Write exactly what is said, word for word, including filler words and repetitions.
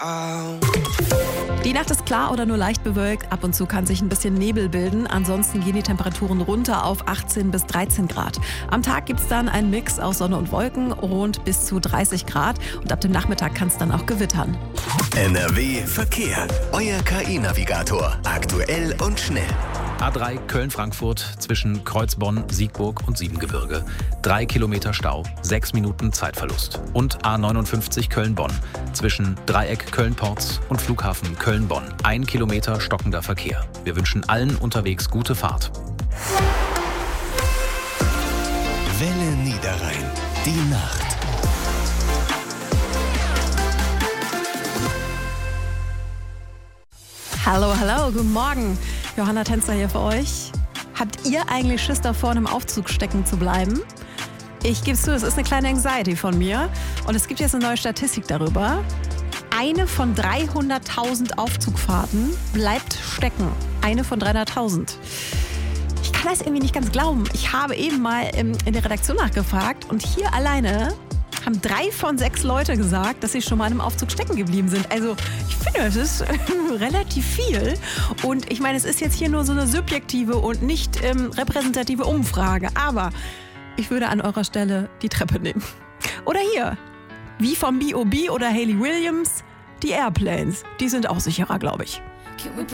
Die Nacht ist klar oder nur leicht bewölkt. Ab und zu kann sich ein bisschen Nebel bilden. Ansonsten gehen die Temperaturen runter auf achtzehn bis dreizehn Grad. Am Tag gibt es dann einen Mix aus Sonne und Wolken, rund bis zu dreißig Grad. Und ab dem Nachmittag kann es dann auch gewittern. N R W Verkehr. Euer K I-Navigator. Aktuell und schnell. A drei Köln-Frankfurt zwischen Kreuzbonn, Siegburg und Siebengebirge. Drei Kilometer Stau, sechs Minuten Zeitverlust. Und A neunundfünfzig Köln-Bonn zwischen Dreieck Köln-Porz und Flughafen Köln-Bonn. Ein Kilometer stockender Verkehr. Wir wünschen allen unterwegs gute Fahrt. Welle Niederrhein. Die Nacht. Hallo, hallo, guten Morgen. Johanna Tänzer hier für euch. Habt ihr eigentlich Schiss davor, im Aufzug stecken zu bleiben? Ich gebe es zu, es ist eine kleine Anxiety von mir. Und es gibt jetzt eine neue Statistik darüber. Eine von dreihunderttausend Aufzugfahrten bleibt stecken. Eine von dreihunderttausend. Ich kann das irgendwie nicht ganz glauben. Ich habe eben mal in der Redaktion nachgefragt und hier alleine haben drei von sechs Leute gesagt, dass sie schon mal in einem Aufzug stecken geblieben sind. Also ich finde, das ist relativ viel. Und ich meine, es ist jetzt hier nur so eine subjektive und nicht ähm, repräsentative Umfrage. Aber ich würde an eurer Stelle die Treppe nehmen. Oder hier, wie vom B O B oder Hayley Williams, die Airplanes. Die sind auch sicherer, glaube ich.